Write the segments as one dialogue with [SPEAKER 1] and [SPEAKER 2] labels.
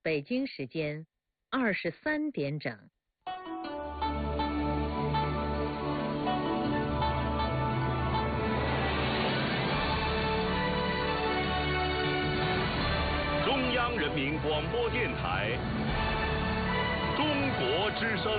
[SPEAKER 1] 北京时间23点整。
[SPEAKER 2] 中央人民广播电台中国之声。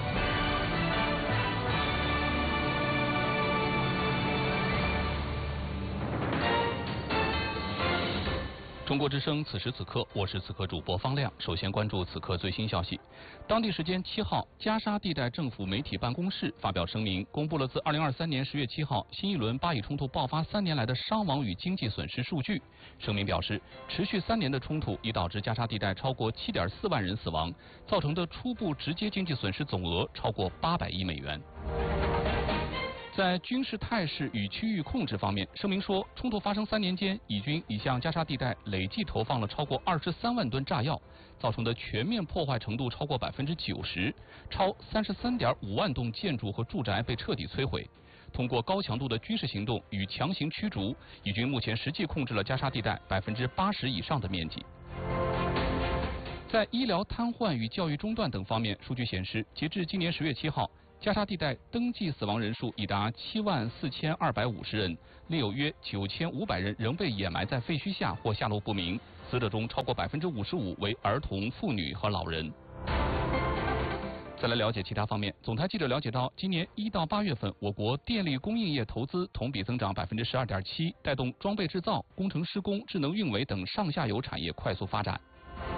[SPEAKER 3] 中国之声，此时此刻，我是此刻主播方亮。首先关注此刻最新消息。当地时间7号，加沙地带政府媒体办公室发表声明，公布了自2023年10月7号新一轮巴以冲突爆发3年来的伤亡与经济损失数据。声明表示，持续3年的冲突已导致加沙地带超过7.4万人死亡，造成的初步直接经济损失总额超过800亿美元。在军事态势与区域控制方面，声明说，冲突发生3年间，以军已向加沙地带累计投放了超过23万吨炸药，造成的全面破坏程度超过90%，超33.5万栋建筑和住宅被彻底摧毁。通过高强度的军事行动与强行驱逐，以军目前实际控制了加沙地带80%以上的面积。在医疗瘫痪与教育中断等方面，数据显示，截至今年10月7号，加沙地带登记死亡人数已达74250人，另有约9500人仍被掩埋在废墟下或下落不明，死者中超过55%为儿童、妇女和老人。再来了解其他方面，总台记者了解到，今年1到8月份，我国电力供应业投资同比增长12.7%，带动装备制造、工程施工、智能运维等上下游产业快速发展。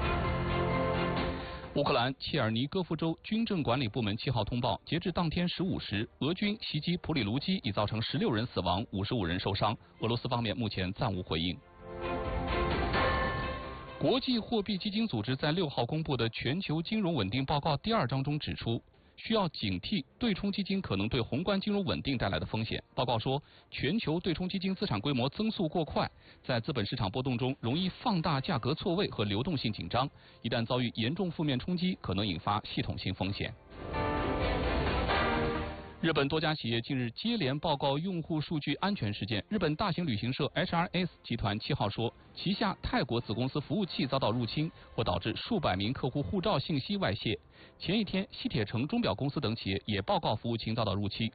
[SPEAKER 3] 乌克兰切尔尼戈夫州军政管理部门7号通报，截至当天15时，俄军袭击普里卢基已造成16人死亡、55人受伤。俄罗斯方面目前暂无回应。国际货币基金组织在6号公布的全球金融稳定报告第2章中指出，需要警惕对冲基金可能对宏观金融稳定带来的风险。报告说，全球对冲基金资产规模增速过快，在资本市场波动中容易放大价格错位和流动性紧张，一旦遭遇严重负面冲击，可能引发系统性风险。日本多家企业近日接连报告用户数据安全事件。日本大型旅行社 HRS 集团7号说，旗下泰国子公司服务器遭到入侵，或导致数百名客户护照信息外泄。前一天，西铁城钟表公司等企业也报告服务器遭到入侵，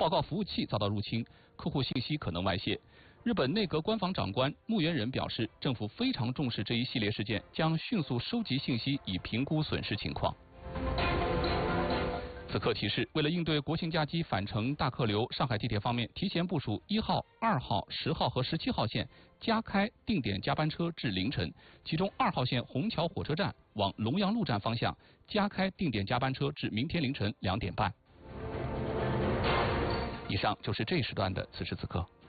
[SPEAKER 3] 客户信息可能外泄。日本内阁官房长官木原人表示，政府非常重视这一系列事件，将迅速收集信息以评估损失情况。此刻提示，为了应对国庆假期返程大客流，上海地铁方面提前部署1号、2号、10号和17号线加开定点加班车至凌晨，其中2号线虹桥火车站往龙阳路站方向加开定点加班车至明天凌晨2点半。以上就是这一时段的此时此刻。